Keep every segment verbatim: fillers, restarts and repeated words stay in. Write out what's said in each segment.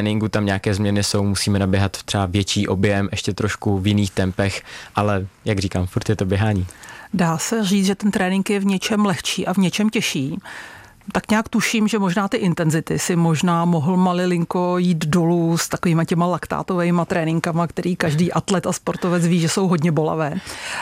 tréninku tam nějaké změny jsou, musíme naběhat třeba větší objem, ještě trošku v jiných tempech, ale jak říkám, furt je to běhání. Dá se říct, že ten trénink je v něčem lehčí a v něčem těžší. Tak nějak tuším, že možná ty intenzity si možná mohl malilinko jít dolů s takovýma těma laktátovejma tréninkama, který každý atlet a sportovec ví, že jsou hodně bolavé.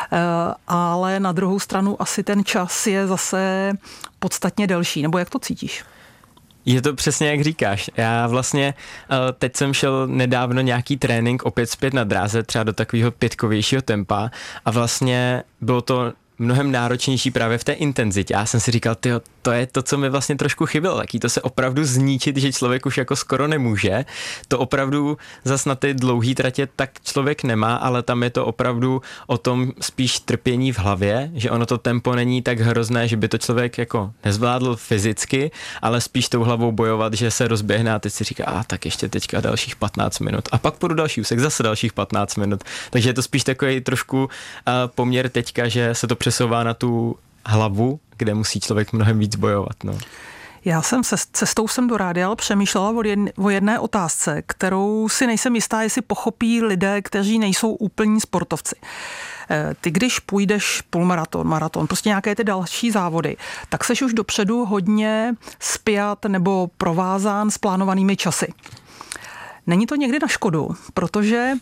Ale na druhou stranu asi ten čas je zase podstatně delší. Nebo jak to cítíš? Je to přesně jak říkáš. Já vlastně teď jsem šel nedávno nějaký trénink opět zpět na dráze, třeba do takového pětkovějšího tempa a vlastně bylo to mnohem náročnější právě v té intenzitě. Já jsem si říkal, tyjo, to je to, co mi vlastně trošku chybělo, taký to se opravdu zničit, že člověk už jako skoro nemůže. To opravdu zas na ty dlouhý tratě tak člověk nemá, ale tam je to opravdu o tom spíš trpění v hlavě, že ono to tempo není tak hrozné, že by to člověk jako nezvládl fyzicky, ale spíš tou hlavou bojovat, že se rozběhne a teď si říká, a tak ještě teďka dalších patnáct minut a pak půjdu další úsek, zase dalších patnáct minut. Takže je to spíš takový trošku uh, poměr teďka, že se to přesouvá na tu hlavu, kde musí člověk mnohem víc bojovat. No. Já jsem se cestou sem do rádia přemýšlela o jedné, o jedné otázce, kterou si nejsem jistá, jestli pochopí lidé, kteří nejsou úplní sportovci. Ty, když půjdeš půlmaraton, maraton, prostě nějaké ty další závody, tak seš už dopředu hodně spjat nebo provázán s plánovanými časy. Není to někdy na škodu, protože e,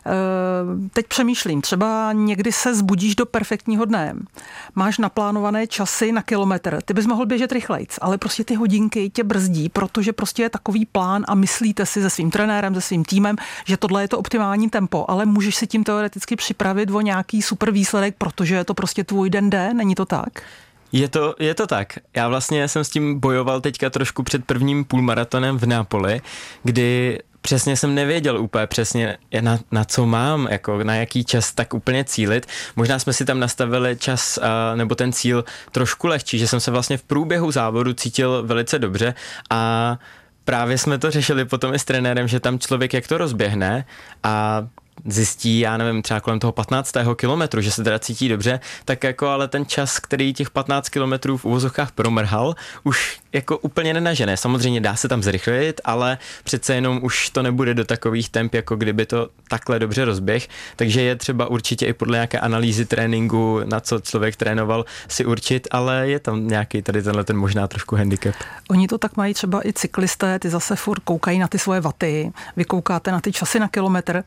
teď přemýšlím, třeba někdy se zbudíš do perfektního dne, máš naplánované časy na kilometr, ty bys mohl běžet rychlejc, ale prostě ty hodinky tě brzdí, protože prostě je takový plán a myslíte si se svým trenérem, se svým týmem, že tohle je to optimální tempo, ale můžeš si tím teoreticky připravit o nějaký super výsledek, protože je to prostě tvůj den D, není to tak? Je to, je to tak. Já vlastně jsem s tím bojoval teďka trošku před prvním půlmaratonem v Neapoli, kdy přesně jsem nevěděl úplně přesně, na, na co mám, jako na jaký čas tak úplně cílit. Možná jsme si tam nastavili čas a, nebo ten cíl trošku lehčí, že jsem se vlastně v průběhu závodu cítil velice dobře a právě jsme to řešili potom i s trenérem, že tam člověk jak to rozběhne a zjistí, já nevím, třeba kolem toho patnáctého kilometru, že se teda cítí dobře, tak jako ale ten čas, který těch patnáct kilometrů v uvozovkách promrhal, už jako úplně nenažené. Samozřejmě dá se tam zrychlit, ale přece jenom už to nebude do takových temp, jako kdyby to takhle dobře rozběh, takže je třeba určitě i podle nějaké analýzy tréninku, na co člověk trénoval, si určit, ale je tam nějaký tady tenhle ten možná trošku handicap. Oni to tak mají třeba i cyklisté, ty zase furt koukají na ty svoje vaty, vy koukáte na ty časy na kilometr.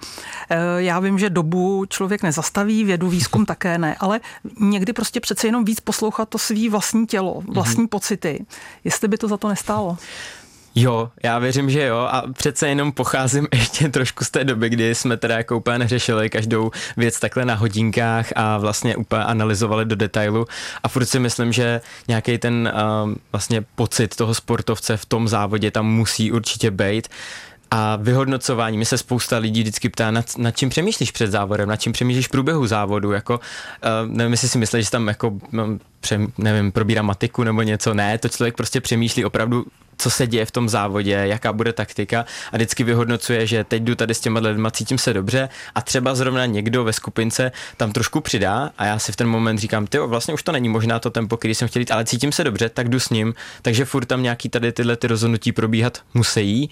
Já vím, že dobu člověk nezastaví, vědu, výzkum také ne, ale někdy prostě přece jenom víc poslouchat to svý vlastní tělo, vlastní mm-hmm. pocity. Jestli by to za to nestálo? Jo, já věřím, že jo a přece jenom pocházím ještě trošku z té doby, kdy jsme teda jako úplně neřešili každou věc takhle na hodinkách a vlastně úplně analyzovali do detailu a furt si myslím, že nějaký ten um, vlastně pocit toho sportovce v tom závodě tam musí určitě být. A vyhodnocování, mi se spousta lidí vždycky ptá, nad, nad čím přemýšlíš před závodem, nad čím přemýšlíš v průběhu závodu, jako, uh, nevím, jestli si myslíš, že tam jako, přem, nevím, probírá matiku nebo něco, ne, to člověk prostě přemýšlí opravdu, co se děje v tom závodě, jaká bude taktika a vždycky vyhodnocuje, že teď jdu tady s těma lidma, cítím se dobře a třeba zrovna někdo ve skupince tam trošku přidá a já si v ten moment říkám, tyjo, vlastně už to není možná to tempo, který jsem chtěl jít, ale cítím se dobře, tak jdu s ním, takže furt tam nějaký tady tyhle ty rozhodnutí probíhat musí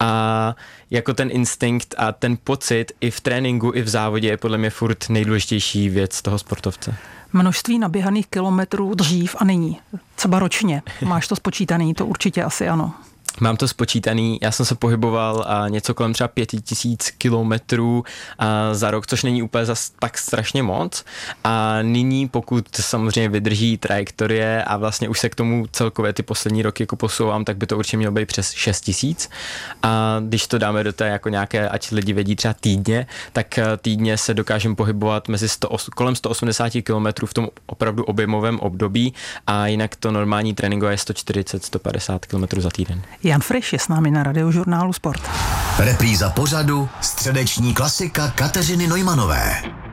a jako ten instinkt a ten pocit i v tréninku, i v závodě je podle mě furt nejdůležitější věc toho sportovce. Množství naběhaných kilometrů dřív a nyní, třeba ročně. Máš to spočítaný, to určitě asi ano. Mám to spočítaný, já jsem se pohyboval a něco kolem třeba pět tisíc kilometrů za rok, což není úplně zas tak strašně moc. A nyní, pokud samozřejmě vydrží trajektorie a vlastně už se k tomu celkově ty poslední roky jako posouvám, tak by to určitě mělo být přes šest tisíc. A když to dáme do té jako nějaké, ať lidi vědí třeba týdně, tak týdně se dokážeme pohybovat mezi sto, kolem sto osmdesát kilometrů v tom opravdu objemovém období a jinak to normální tréninkové je sto čtyřicet až sto padesát kilometrů za týden. Jan Friš je s námi na Radiožurnálu Sport. Repríza pořadu Středeční klasika Kateřiny Neumanové.